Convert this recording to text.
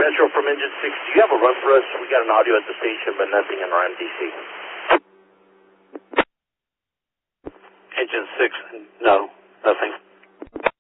Metro from Engine 6, do you have a run for us? We got an audio at the station, but nothing in our MDC. Engine 6, no, nothing.